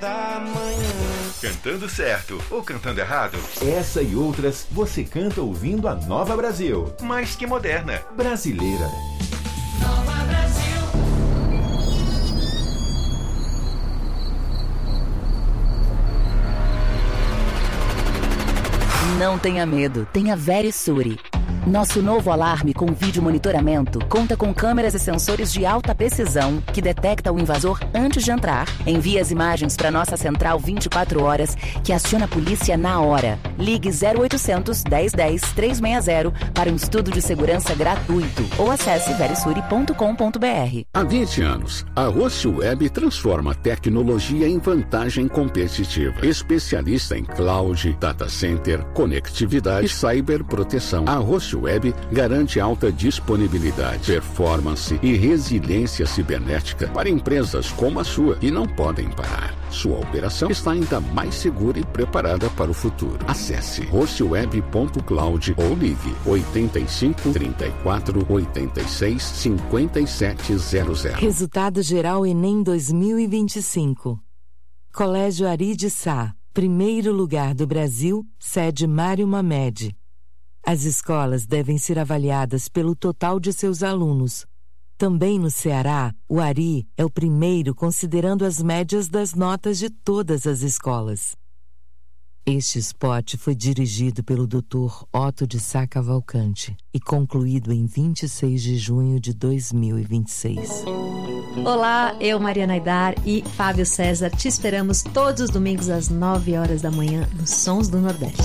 da manhã. Cantando certo ou cantando errado? Essa e outras você canta ouvindo a Nova Brasil. Mais que moderna. Brasileira. Nova Brasil. Não tenha medo, tenha Verisure. Nosso novo alarme com vídeo monitoramento conta com câmeras e sensores de alta precisão que detecta o invasor antes de entrar. Envia as imagens para nossa central 24 horas que aciona a polícia na hora. Ligue 0800 1010 360 para um estudo de segurança gratuito ou acesse verisure.com.br. Há 20 anos, a Rocio Web transforma tecnologia em vantagem competitiva. Especialista em cloud, data center, conectividade e cyberproteção. A Rocio Web garante alta disponibilidade, performance e resiliência cibernética para empresas como a sua que não podem parar. Sua operação está ainda mais segura e preparada para o futuro. Acesse rocioweb.cloud ou ligue 85 34 86 5700. Resultado geral Enem 2025. Colégio Ari de Sá, primeiro lugar do Brasil, sede Mário Mamed. As escolas devem ser avaliadas pelo total de seus alunos. Também no Ceará, o Ari é o primeiro considerando as médias das notas de todas as escolas. Este spot foi dirigido pelo Dr. Otto de Sá Cavalcante e concluído em 26 de junho de 2026. Olá, eu, Mariana Aidar e Fábio César te esperamos todos os domingos às 9 horas da manhã nos Sons do Nordeste.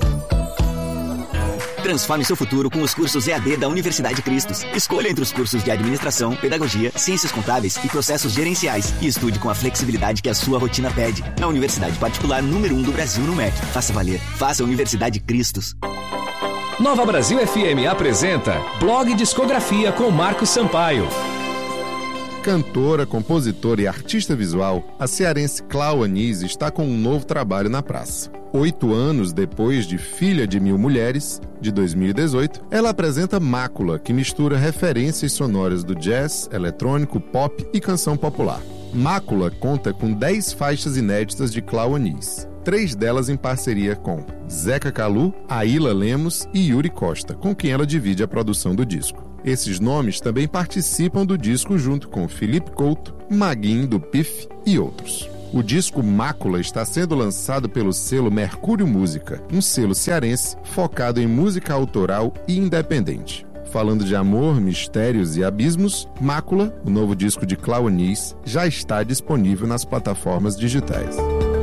Transforme seu futuro com os cursos EAD da Universidade Cristos. Escolha entre os cursos de Administração, Pedagogia, Ciências Contábeis e Processos Gerenciais e estude com a flexibilidade que a sua rotina pede. Na Universidade Particular número 1 do Brasil no MEC. Faça valer. Faça a Universidade Cristos. Nova Brasil FM apresenta Blog Discografia com Marcos Sampaio. Cantora, compositora e artista visual, a cearense Clau Anísio está com um novo trabalho na praça. 8 anos depois de Filha de Mil Mulheres, de 2018, ela apresenta Mácula, que mistura referências sonoras do jazz, eletrônico, pop e canção popular. Mácula conta com 10 faixas inéditas de Clau Anísio, 3 delas em parceria com Zeca Calu, Aíla Lemos e Yuri Costa, com quem ela divide a produção do disco. Esses nomes também participam do disco junto com Felipe Couto, Maguinho do Pif e outros. O disco Mácula está sendo lançado pelo selo Mercúrio Música, um selo cearense focado em música autoral e independente. Falando de amor, mistérios e abismos, Mácula, o novo disco de Clau Anísio, já está disponível nas plataformas digitais.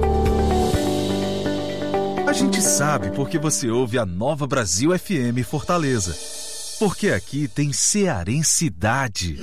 A gente sabe porque você ouve a Nova Brasil FM Fortaleza. Porque aqui tem cearensidade.